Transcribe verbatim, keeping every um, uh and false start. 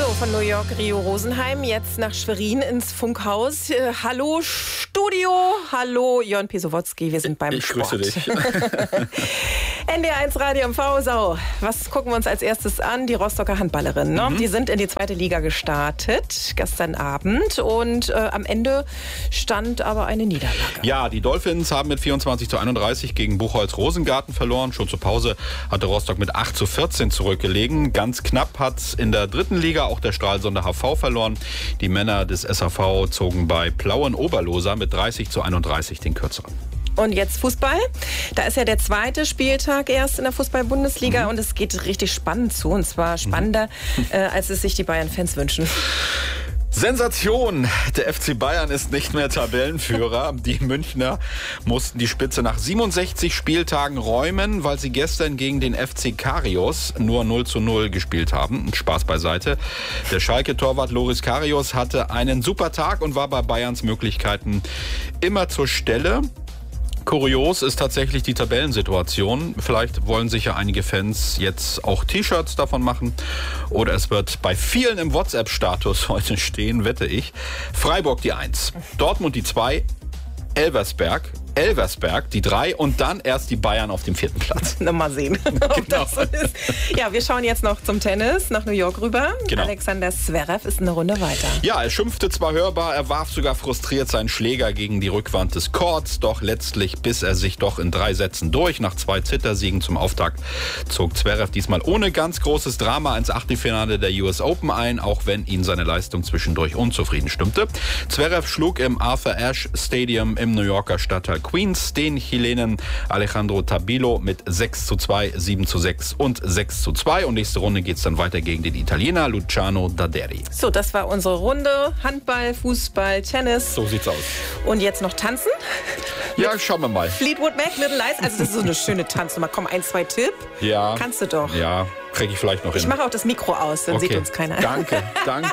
von New York, Rio Rosenheim, jetzt nach Schwerin ins Funkhaus. Äh, hallo Studio, hallo Jörn Pisowotzki, wir sind beim ich Sport. Ich grüße dich. N D R eins Radio M V, so, was gucken wir uns als erstes an? Die Rostocker Handballerinnen, ne? Mhm. Die sind in die zweite Liga gestartet, gestern Abend, und äh, am Ende stand aber eine Niederlage. Ja, die Dolphins haben mit vierundzwanzig zu einunddreißig gegen Buchholz Rosengarten verloren. Schon zur Pause hatte Rostock mit acht zu vierzehn zurückgelegen. Ganz knapp hat in der dritten Liga auch der Stralsunder H V verloren. Die Männer des S H V zogen bei Plauen-Oberloser mit dreißig zu einunddreißig den Kürzeren. Und jetzt Fußball. Da ist ja der zweite Spieltag erst in der Fußball-Bundesliga, mhm. und es geht richtig spannend zu. Und zwar spannender, mhm. äh, als es sich die Bayern-Fans wünschen. Sensation! Der F C Bayern ist nicht mehr Tabellenführer. Die Münchner mussten die Spitze nach siebenundsechzig Spieltagen räumen, weil sie gestern gegen den F C Karius nur null zu null gespielt haben. Spaß beiseite. Der Schalke-Torwart Loris Karius hatte einen super Tag und war bei Bayerns Möglichkeiten immer zur Stelle. Kurios ist tatsächlich die Tabellensituation. Vielleicht wollen sich ja einige Fans jetzt auch T-Shirts davon machen. Oder es wird bei vielen im WhatsApp-Status heute stehen, wette ich. Freiburg die eins, Dortmund die zwei, Elversberg, Elversberg die drei und dann erst die Bayern auf dem vierten Platz. Na, mal sehen, ob genau. das so ist. Ja, wir schauen jetzt noch zum Tennis, nach New York rüber. Genau. Alexander Zverev ist eine Runde weiter. Ja, er schimpfte zwar hörbar, er warf sogar frustriert seinen Schläger gegen die Rückwand des Courts, doch letztlich biss er sich doch in drei Sätzen durch. Nach zwei Zittersiegen zum Auftakt zog Zverev diesmal ohne ganz großes Drama ins Achtelfinale der U S Open ein, auch wenn ihn seine Leistung zwischendurch unzufrieden stimmte. Zverev schlug im Arthur Ashe Stadium im New Yorker Stadtteil Queens den Chilenen Alejandro Tabilo mit sechs zu zwei, sieben zu sechs und sechs zu zwei. Und nächste Runde geht es dann weiter gegen den Italiener Luciano Daderi. So, das war unsere Runde. Handball, Fußball, Tennis. So sieht's aus. Und jetzt noch tanzen? Ja, schauen wir mal. Fleetwood Mac, Little Lies. Also das ist so eine schöne Tanznummer. Komm, ein, zwei Tipp. Ja. Kannst du doch. Ja, kriege ich vielleicht noch hin. Ich mache auch das Mikro aus, dann okay. sieht uns keiner. Danke, danke.